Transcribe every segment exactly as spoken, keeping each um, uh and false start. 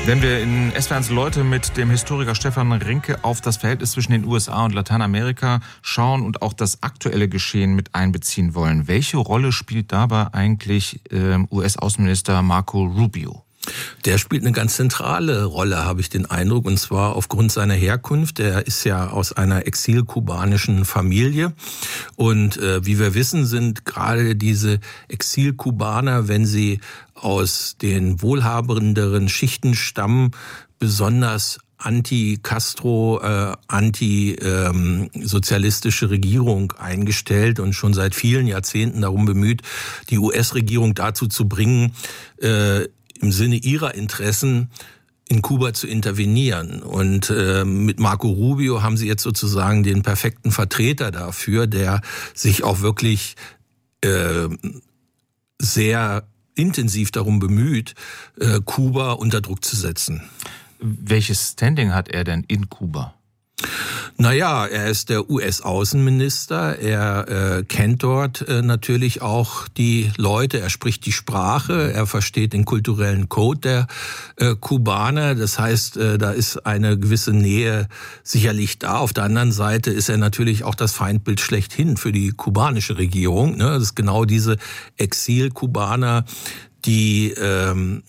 Wenn wir in S W R eins Leute mit dem Historiker Stefan Rinke auf das Verhältnis zwischen den U S A und Lateinamerika schauen und auch das aktuelle Geschehen mit einbeziehen wollen, welche Rolle spielt dabei eigentlich äh, U S-Außenminister Marco Rubio? Der spielt eine ganz zentrale Rolle, habe ich den Eindruck, und zwar aufgrund seiner Herkunft. Er ist ja aus einer exilkubanischen Familie und äh, wie wir wissen, sind gerade diese Exilkubaner, wenn sie aus den wohlhabenderen Schichten stammen, besonders anti-Castro, äh, anti-sozialistische ähm, Regierung eingestellt und schon seit vielen Jahrzehnten darum bemüht, die U S-Regierung dazu zu bringen, äh, im Sinne ihrer Interessen in Kuba zu intervenieren. Und äh, mit Marco Rubio haben sie jetzt sozusagen den perfekten Vertreter dafür, der sich auch wirklich äh, sehr intensiv darum bemüht, äh, Kuba unter Druck zu setzen. Welches Standing hat er denn in Kuba? Naja, er ist der U S-Außenminister, er äh, kennt dort äh, natürlich auch die Leute, er spricht die Sprache, er versteht den kulturellen Code der äh, Kubaner, das heißt, äh, da ist eine gewisse Nähe sicherlich da. Auf der anderen Seite ist er natürlich auch das Feindbild schlechthin für die kubanische Regierung, ne? Das ist genau diese Exil-Kubaner, die ähm,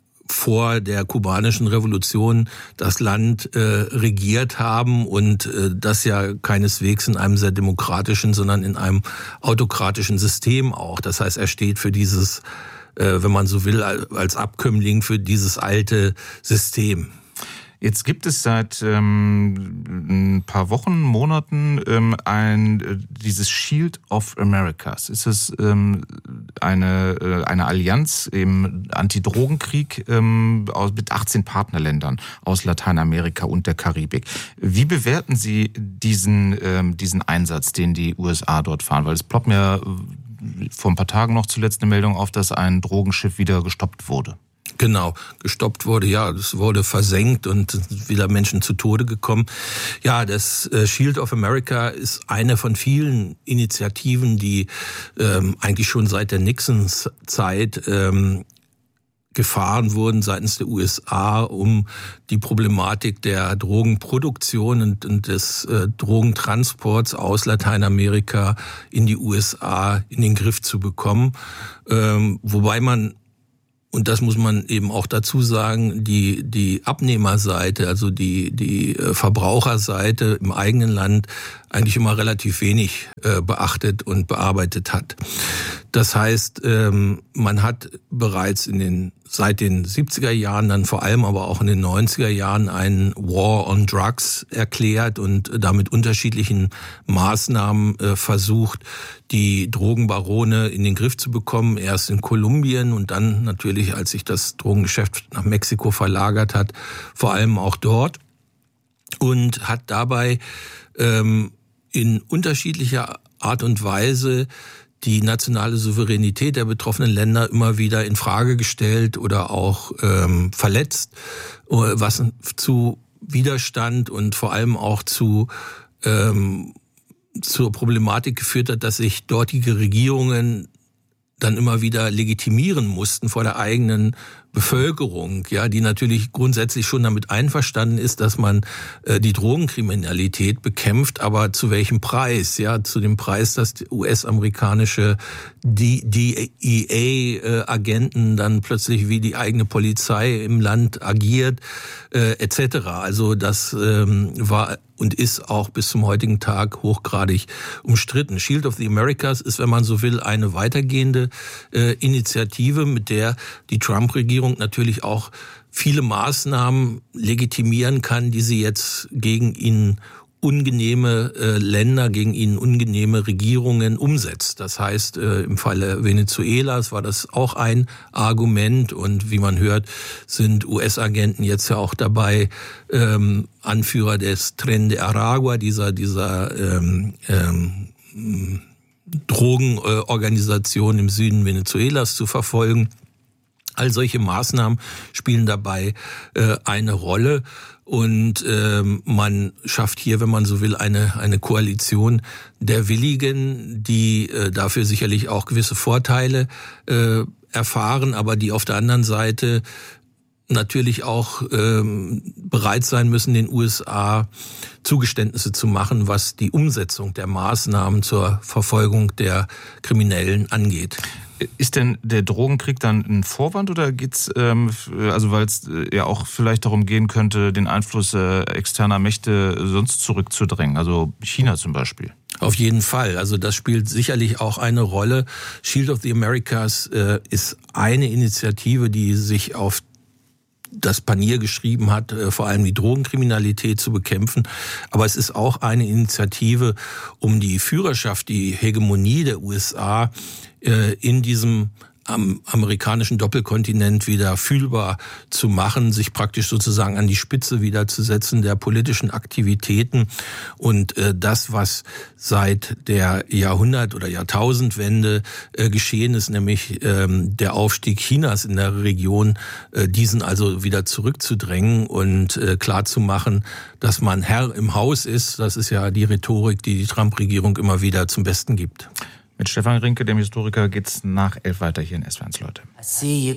vor der kubanischen Revolution das Land äh, regiert haben und äh, das ja keineswegs in einem sehr demokratischen, sondern in einem autokratischen System auch. Das heißt, er steht für dieses, äh, wenn man so will, als Abkömmling für dieses alte System. Jetzt gibt es seit ähm, ein paar Wochen, Monaten ähm, ein äh, dieses Shield of Americas. Ist es ähm, eine äh, eine Allianz im Antidrogenkrieg ähm, aus, mit achtzehn Partnerländern aus Lateinamerika und der Karibik. Wie bewerten Sie diesen ähm, diesen Einsatz, den die U S A dort fahren? Weil es ploppt mir vor ein paar Tagen noch zuletzt eine Meldung auf, dass ein Drogenschiff wieder gestoppt wurde. Genau, gestoppt wurde, ja, das wurde versenkt und wieder Menschen zu Tode gekommen. Ja, das Shield of America ist eine von vielen Initiativen, die ähm, eigentlich schon seit der Nixon-Zeit ähm, gefahren wurden seitens der U S A, um die Problematik der Drogenproduktion und, und des äh, Drogentransports aus Lateinamerika in die U S A in den Griff zu bekommen. Ähm, wobei man, und das muss man eben auch dazu sagen, die die Abnehmerseite, also die die Verbraucherseite im eigenen Land eigentlich immer relativ wenig äh, beachtet und bearbeitet hat. Das heißt, ähm, man hat bereits in den seit den siebziger Jahren, dann vor allem aber auch in den neunziger Jahren einen War on Drugs erklärt und damit unterschiedlichen Maßnahmen äh, versucht, die Drogenbarone in den Griff zu bekommen. Erst in Kolumbien und dann natürlich, als sich das Drogengeschäft nach Mexiko verlagert hat, vor allem auch dort. Und hat dabei ähm, in unterschiedlicher Art und Weise die nationale Souveränität der betroffenen Länder immer wieder in Frage gestellt oder auch ähm, verletzt, was zu Widerstand und vor allem auch zu ähm, zur Problematik geführt hat, dass sich dortige Regierungen dann immer wieder legitimieren mussten vor der eigenen Bevölkerung, ja, die natürlich grundsätzlich schon damit einverstanden ist, dass man äh, die Drogenkriminalität bekämpft, aber zu welchem Preis? Ja, zu dem Preis, dass U S-amerikanische D E A-Agenten dann plötzlich wie die eigene Polizei im Land agiert, äh, et cetera. Also das ähm, war und ist auch bis zum heutigen Tag hochgradig umstritten. Shield of the Americas ist, wenn man so will, eine weitergehende äh, Initiative, mit der die Trump-Regierung natürlich auch viele Maßnahmen legitimieren kann, die sie jetzt gegen ihnen ungenehme äh, Länder, gegen ihnen ungenehme Regierungen umsetzt. Das heißt, äh, im Falle Venezuelas war das auch ein Argument und wie man hört, sind U S-Agenten jetzt ja auch dabei, ähm, Anführer des Tren de Aragua, dieser dieser ähm, ähm, Drogenorganisation im Süden Venezuelas zu verfolgen. All solche Maßnahmen spielen dabei äh, eine Rolle und ähm, man schafft hier, wenn man so will, eine eine Koalition der Willigen, die äh, dafür sicherlich auch gewisse Vorteile äh, erfahren, aber die auf der anderen Seite natürlich auch ähm, bereit sein müssen, den U S A Zugeständnisse zu machen, was die Umsetzung der Maßnahmen zur Verfolgung der Kriminellen angeht. Ist denn der Drogenkrieg dann ein Vorwand oder geht's, ähm, also weil es ja auch vielleicht darum gehen könnte, den Einfluss äh, externer Mächte sonst zurückzudrängen, also China zum Beispiel? Auf jeden Fall. Also das spielt sicherlich auch eine Rolle. Shield of the Americas äh, ist eine Initiative, die sich auf das Panier geschrieben hat, vor allem die Drogenkriminalität zu bekämpfen. Aber es ist auch eine Initiative, um die Führerschaft, die Hegemonie der U S A in diesem am amerikanischen Doppelkontinent wieder fühlbar zu machen, sich praktisch sozusagen an die Spitze wieder zu setzen der politischen Aktivitäten. Und äh, das, was seit der Jahrhundert- oder Jahrtausendwende äh, geschehen ist, nämlich ähm, der Aufstieg Chinas in der Region, äh, diesen also wieder zurückzudrängen und äh, klarzumachen, dass man Herr im Haus ist. Das ist ja die Rhetorik, die die Trump-Regierung immer wieder zum Besten gibt. Mit Stefan Rinke, dem Historiker, geht's nach elf weiter hier in S W R eins, Leute.